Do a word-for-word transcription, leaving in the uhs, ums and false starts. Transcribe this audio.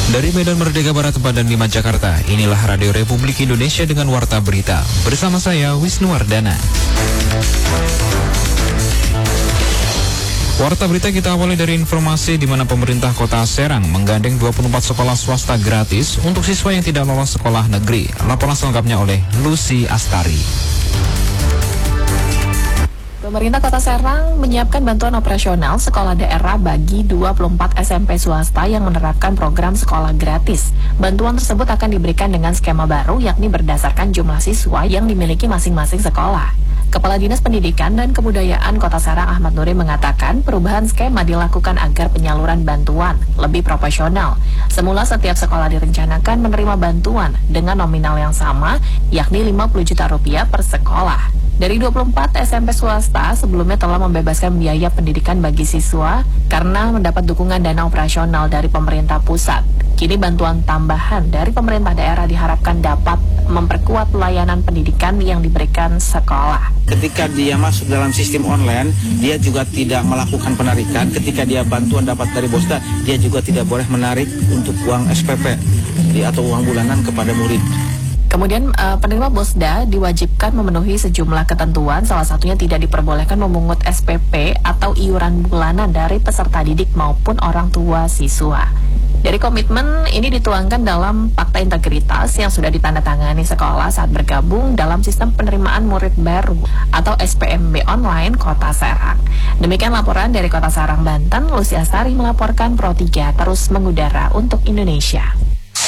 Dari Medan Merdeka Barat empat dan lima Jakarta, inilah Radio Republik Indonesia dengan Warta Berita. Bersama saya, Wisnu Wardana. Warta Berita kita awali dari informasi di mana pemerintah Kota Serang menggandeng dua puluh empat sekolah swasta gratis untuk siswa yang tidak lolos sekolah negeri. Laporan selengkapnya oleh Lucy Astari. Pemerintah Kota Serang menyiapkan bantuan operasional sekolah daerah bagi dua puluh empat S M P swasta yang menerapkan program sekolah gratis. Bantuan tersebut akan diberikan dengan skema baru, yakni berdasarkan jumlah siswa yang dimiliki masing-masing sekolah. Kepala Dinas Pendidikan dan Kebudayaan Kota Serang Ahmad Nuri mengatakan perubahan skema dilakukan agar penyaluran bantuan lebih profesional. Semula setiap sekolah direncanakan menerima bantuan dengan nominal yang sama, yakni lima puluh juta rupiah per sekolah. Dari dua puluh empat S M P swasta sebelumnya telah membebaskan biaya pendidikan bagi siswa karena mendapat dukungan dana operasional dari pemerintah pusat. Kini bantuan tambahan dari pemerintah daerah diharapkan dapat memperkuat pelayanan pendidikan yang diberikan sekolah. Ketika dia masuk dalam sistem online, dia juga tidak melakukan penarikan. Ketika dia bantuan dapat dari Bosda, dia juga tidak boleh menarik untuk uang S P P atau uang bulanan kepada murid. Kemudian uh, penerima Bosda diwajibkan memenuhi sejumlah ketentuan, salah satunya tidak diperbolehkan memungut S P P atau iuran bulanan dari peserta didik maupun orang tua siswa. Dari komitmen ini dituangkan dalam Fakta Integritas yang sudah ditandatangani sekolah saat bergabung dalam sistem penerimaan murid baru atau S P M B online Kota Serang. Demikian laporan dari Kota Serang, Banten. Lucy Astari melaporkan Pro tiga terus mengudara untuk Indonesia.